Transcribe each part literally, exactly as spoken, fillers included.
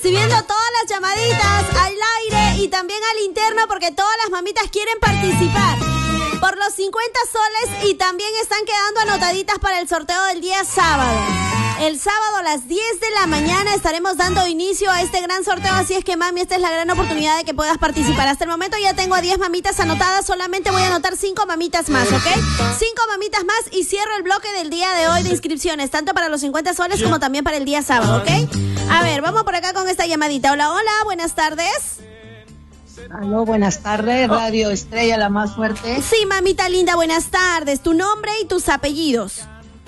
recibiendo todas las llamaditas al aire y también al interno porque todas las mamitas quieren participar por los cincuenta soles y también están quedando anotaditas para el sorteo del día sábado. El sábado a las diez de la mañana estaremos dando inicio a este gran sorteo, así es que mami, esta es la gran oportunidad de que puedas participar. Hasta el momento ya tengo a diez mamitas anotadas, solamente voy a anotar cinco mamitas más, ¿ok? cinco mamitas más y cierro el bloque del día de hoy de inscripciones, tanto para los cincuenta soles como también para el día sábado, ¿ok? A ver, vamos por acá con esta llamadita. Hola, hola, buenas tardes. Aló, buenas tardes, Radio Estrella, la más fuerte. Sí, mamita linda, buenas tardes. Tu nombre y tus apellidos.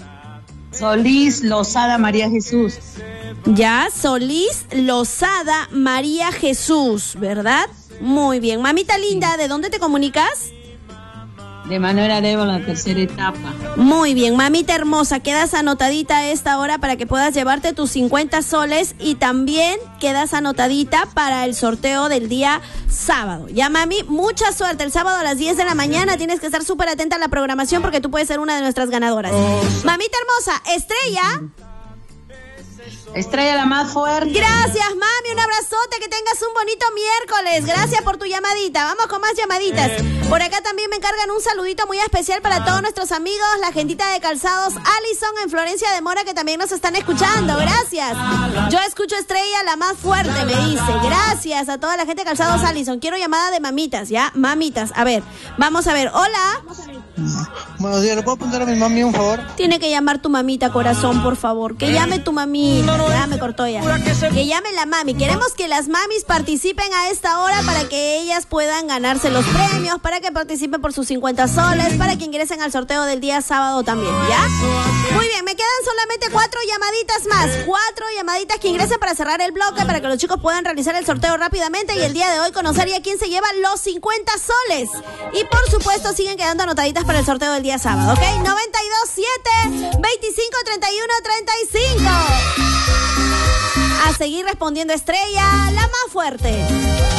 Solís Lozada María Jesús. Ya, Solís Lozada María Jesús, ¿verdad? Muy bien. Mamita linda, ¿de dónde te comunicas? De Manuel Arevo, la tercera etapa. Muy bien, mamita hermosa, quedas anotadita a esta hora para que puedas llevarte tus cincuenta soles y también quedas anotadita para el sorteo del día sábado. Ya, mami, mucha suerte. El sábado a las diez de la mañana tienes que estar súper atenta a la programación porque tú puedes ser una de nuestras ganadoras. Mamita hermosa, Estrella. Estrella, la más fuerte. Gracias, mami, un abrazote, que tengas un bonito miércoles. Gracias por tu llamadita. Vamos con más llamaditas. Por acá también me encargan un saludito muy especial para todos nuestros amigos, la gentita de Calzados Allison en Florencia de Mora, que también nos están escuchando. Gracias. Yo escucho Estrella, la más fuerte, me dice. Gracias a toda la gente de Calzados Allison. Quiero llamada de mamitas, ¿ya? Mamitas. A ver, vamos a ver. Hola. Buenos días, ¿le puedo preguntar a mi mami un favor? Tiene que llamar tu mamita, corazón, por favor. Que llame tu mamita. Ya me cortó ya. Que llame la mami. Queremos que las mamis participen a esta hora para que ellas puedan ganarse los premios, para que participen por sus cincuenta soles, para que ingresen al sorteo del día sábado también, ¿ya? Muy bien, me quedan solamente cuatro llamaditas más. Cuatro llamaditas que ingresen para cerrar el bloque, para que los chicos puedan realizar el sorteo rápidamente y el día de hoy conocer ya quién se lleva los cincuenta soles. Y por supuesto siguen quedando anotaditas para el sorteo del día sábado, ¿ok? noventa y dos siete, veinticinco, treinta y uno, treinta y cinco. A seguir respondiendo, Estrella, la más fuerte.